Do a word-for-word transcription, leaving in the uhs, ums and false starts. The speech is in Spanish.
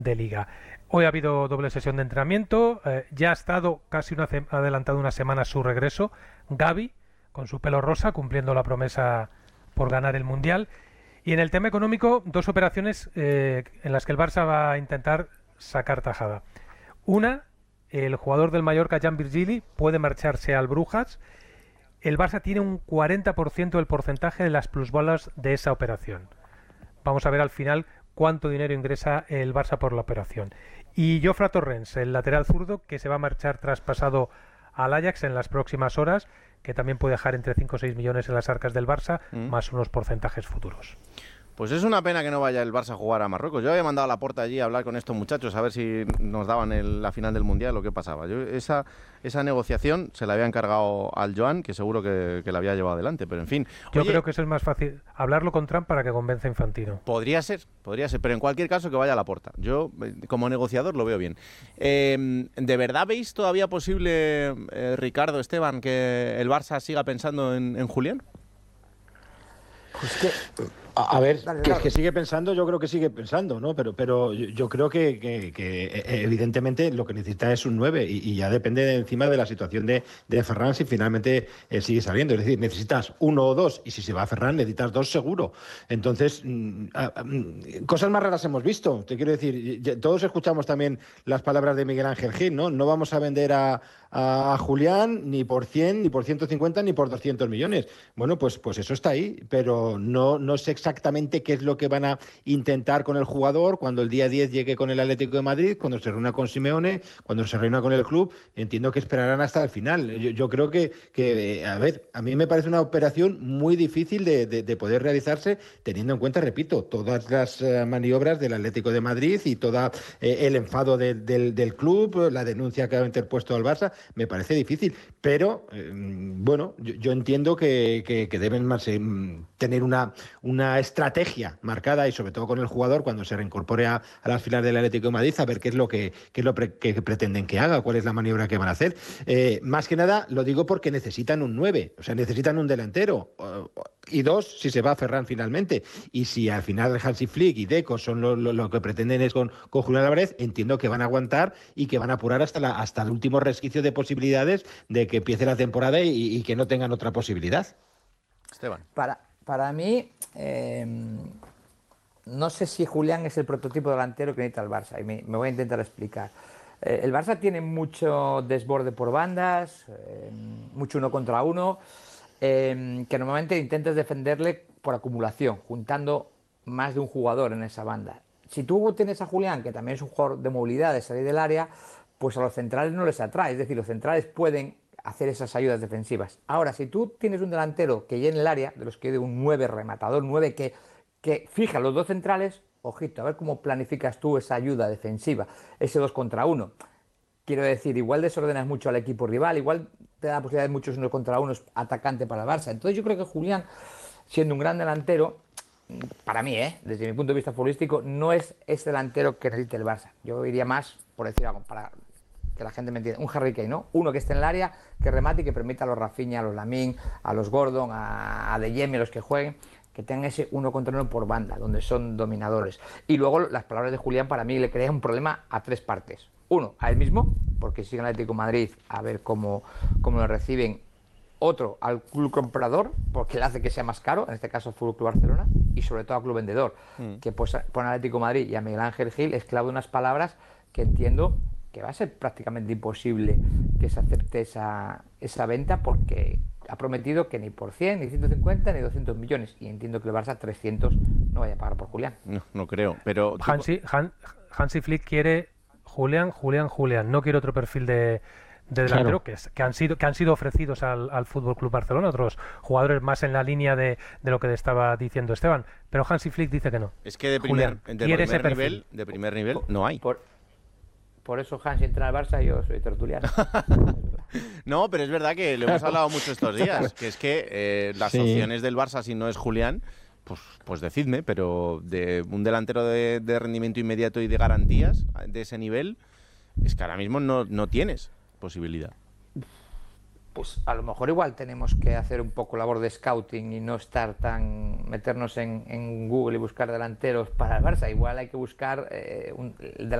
de Liga. Hoy ha habido doble sesión de entrenamiento, eh, ya ha estado casi una adelantado una semana su regreso, Gavi, con su pelo rosa, cumpliendo la promesa por ganar el Mundial. Y en el tema económico, dos operaciones eh, en las que el Barça va a intentar sacar tajada. Una, el jugador del Mallorca, Jan Virgili, puede marcharse al Brujas. El Barça tiene un cuarenta por ciento del porcentaje de las plusvalas de esa operación. Vamos a ver al final cuánto dinero ingresa el Barça por la operación. Y Jofre Torrens, el lateral zurdo, que se va a marchar traspasado al Ajax en las próximas horas, que también puede dejar entre cinco o seis millones en las arcas del Barça, mm. más unos porcentajes futuros. Pues es una pena que no vaya el Barça a jugar a Marruecos. Yo había mandado a Laporta allí a hablar con estos muchachos a ver si nos daban el, la final del Mundial o qué pasaba. Yo esa, esa negociación se la había encargado al Joan, que seguro que, que la había llevado adelante, pero en fin. Yo Oye, creo que eso es más fácil, hablarlo con Trump para que convenza a Infantino. Podría ser, podría ser, pero en cualquier caso que vaya a Laporta. Yo, como negociador, lo veo bien. Eh, ¿De verdad veis todavía posible, eh, Ricardo, Esteban, que el Barça siga pensando en, en Julián? Pues que... A, a ver, dale, que, que sigue pensando, yo creo que sigue pensando, ¿no? Pero, pero yo, yo creo que, que, que evidentemente lo que necesita es un nueve y, y ya depende de encima de la situación de, de Ferran si finalmente eh, sigue saliendo. Es decir, necesitas uno o dos y si se va a Ferran necesitas dos seguro. Entonces, mmm, mmm, cosas más raras hemos visto. Te quiero decir, todos escuchamos también las palabras de Miguel Ángel Gil, ¿no? No vamos a vender a, a Julián ni por cien, ni por ciento cincuenta, ni por doscientos millones. Bueno, pues, pues eso está ahí, pero no, no sé exactamente qué es lo que van a intentar con el jugador cuando el día diez llegue con el Atlético de Madrid, cuando se reúna con Simeone, cuando se reúna con el club. Entiendo que esperarán hasta el final. Yo, yo creo que, que, a ver, a mí me parece una operación muy difícil de, de, de poder realizarse, teniendo en cuenta, repito, todas las uh, maniobras del Atlético de Madrid y todo eh, el enfado de, del, del club, la denuncia que ha interpuesto al Barça. Me parece difícil, pero eh, bueno, yo, yo entiendo que, que, que deben más, eh, tener una, una estrategia marcada y sobre todo con el jugador cuando se reincorpore a, a las filas del Atlético de Madrid, a ver qué es lo que, qué es lo pre, que pretenden que haga, cuál es la maniobra que van a hacer. Eh, más que nada lo digo porque necesitan un nueve, o sea, necesitan un delantero y dos si se va a Ferran finalmente. Y si al final Hansi Flick y Deco son lo, lo, lo que pretenden es con, con Julián Álvarez, entiendo que van a aguantar y que van a apurar hasta, la, hasta el último resquicio de posibilidades de que empiece la temporada y, y que no tengan otra posibilidad. Esteban. Para, para mí, eh, no sé si Julián es el prototipo delantero que necesita el Barça, y me, me voy a intentar explicar. Eh, el Barça tiene mucho desborde por bandas, eh, mucho uno contra uno, eh, que normalmente intentas defenderle por acumulación, juntando más de un jugador en esa banda. Si tú tienes a Julián, que también es un jugador de movilidad, de salir del área, pues a los centrales no les atrae, es decir, los centrales pueden hacer esas ayudas defensivas. Ahora, si tú tienes un delantero que llene el área, de los que de un nueve rematador, nueve que, que fija los dos centrales, ojito, a ver cómo planificas tú esa ayuda defensiva, ese dos contra uno. Quiero decir, igual desordenas mucho al equipo rival, igual te da la posibilidad de muchos uno contra uno atacante para el Barça. Entonces yo creo que Julián, siendo un gran delantero, para mí, ¿eh? desde mi punto de vista futbolístico, no es ese delantero que necesita el Barça. Yo iría más, por decir algo, para que la gente me entienda, un Harry Kane, ¿no? Uno que esté en el área, que remate y que permita a los Rafinha, a los Lamine, a los Gordon, a, a De Jong, a los que jueguen, que tengan ese uno contra uno por banda, donde son dominadores. Y luego las palabras de Julián para mí le crean un problema a tres partes. Uno, a él mismo, porque sigue en el Atlético de Madrid a ver cómo, cómo lo reciben. Otro, al club comprador, porque le hace que sea más caro, en este caso Fútbol Club Barcelona, y sobre todo al club vendedor, mm. que pues, pone al Atlético de Madrid y a Miguel Ángel Gil esclavo de unas palabras que entiendo que va a ser prácticamente imposible que se acepte esa, esa venta, porque ha prometido que ni por cien, ni ciento cincuenta, ni doscientos millones, y entiendo que el Barça trescientos no vaya a pagar por Julián. No, no creo, pero... Hansi, Han, Hansi Flick quiere Julián, Julián, Julián, no quiere otro perfil de... de delantero, claro. que, es, que han sido que han sido ofrecidos al, al Fútbol Club Barcelona, otros jugadores más en la línea de, de lo que estaba diciendo Esteban, pero Hansi Flick dice que no. Es que de primer, Julián, de primer nivel, de primer nivel no hay. Por, por eso Hansi entra al Barça y yo soy tertuliano. No, pero es verdad que lo hemos hablado mucho estos días, que es que eh, las sí. opciones del Barça, si no es Julián, pues, pues decidme, pero de un delantero de, de rendimiento inmediato y de garantías de ese nivel, es que ahora mismo no, no tienes posibilidad. pues a lo mejor igual tenemos que hacer un poco labor de scouting y no estar tan meternos en, en Google y buscar delanteros para el Barça. Igual hay que buscar eh, un, el delantero